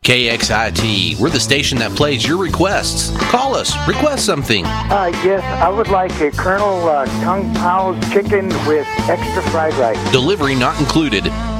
KXIT, we're the station that plays your requests. Call us, request something. Yes, I would like a Colonel Kung Pao's chicken with extra fried rice. Delivery not included.